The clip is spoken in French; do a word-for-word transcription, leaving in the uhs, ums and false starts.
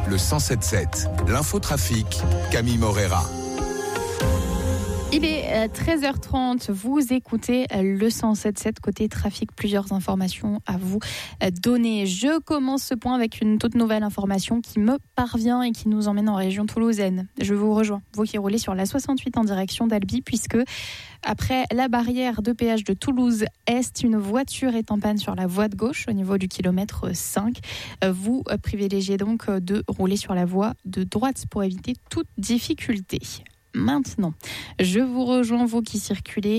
le cent sept sept. L'infotrafic, Camille Morera. Il est treize heures trente, vous écoutez le cent sept sept côté trafic, plusieurs informations à vous donner. Je commence ce point avec une toute nouvelle information qui me parvient et qui nous emmène en région toulousaine. Je vous rejoins, vous qui roulez sur la soixante-huit en direction d'Albi, puisque après la barrière de péage de Toulouse-Est, une voiture est en panne sur la voie de gauche au niveau du kilomètre cinq. Vous privilégiez donc de rouler sur la voie de droite pour éviter toute difficulté. Maintenant, je vous rejoins, vous qui circulez